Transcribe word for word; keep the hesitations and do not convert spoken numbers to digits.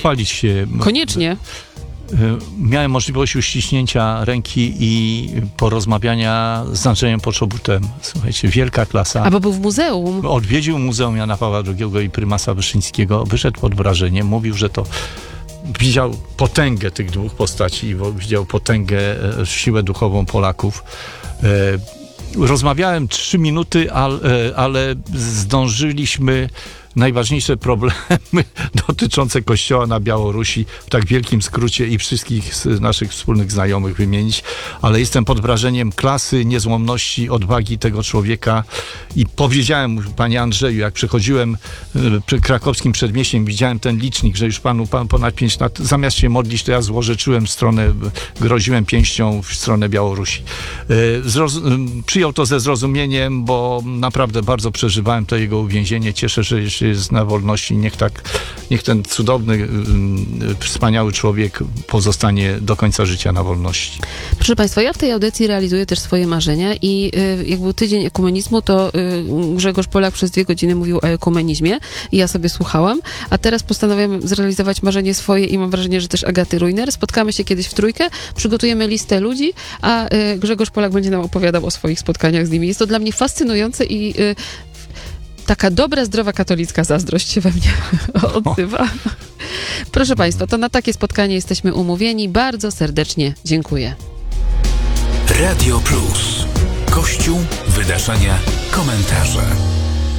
pochwalić się. Koniecznie. Miałem możliwość uściśnięcia ręki i porozmawiania z Andrzejem Poczobutem. Słuchajcie, wielka klasa. A bo był w muzeum. Odwiedził Muzeum Jana Pawła drugiego i prymasa Wyszyńskiego. Wyszedł pod wrażeniem. Mówił, że to widział potęgę tych dwóch postaci, widział potęgę, siłę duchową Polaków. Rozmawiałem trzy minuty, ale, ale zdążyliśmy najważniejsze problemy dotyczące kościoła na Białorusi w tak wielkim skrócie i wszystkich naszych wspólnych znajomych wymienić, ale jestem pod wrażeniem klasy, niezłomności, odwagi tego człowieka i powiedziałem, panie Andrzeju, jak przechodziłem krakowskim przedmieściem, widziałem ten licznik, że już panu pan ponad pięć lat, zamiast się modlić, to ja złorzeczyłem w stronę, groziłem pięścią w stronę Białorusi. Zrozum- przyjął to ze zrozumieniem, bo naprawdę bardzo przeżywałem to jego uwięzienie. Cieszę się, że jeszcze jest na wolności. Niech tak, niech ten cudowny, wspaniały człowiek pozostanie do końca życia na wolności. Proszę Państwa, ja w tej audycji realizuję też swoje marzenia i jak był tydzień ekumenizmu, to Grzegorz Polak przez dwie godziny mówił o ekumenizmie i ja sobie słuchałam, a teraz postanawiam zrealizować marzenie swoje i mam wrażenie, że też Agaty Rujner. Spotkamy się kiedyś w trójkę, przygotujemy listę ludzi, a Grzegorz Polak będzie nam opowiadał o swoich spotkaniach z nimi. Jest to dla mnie fascynujące i taka dobra, zdrowa katolicka zazdrość się we mnie odzywa. Proszę Państwa, to na takie spotkanie jesteśmy umówieni. Bardzo serdecznie dziękuję. Radio Plus. Kościół, wydarzenia, komentarze.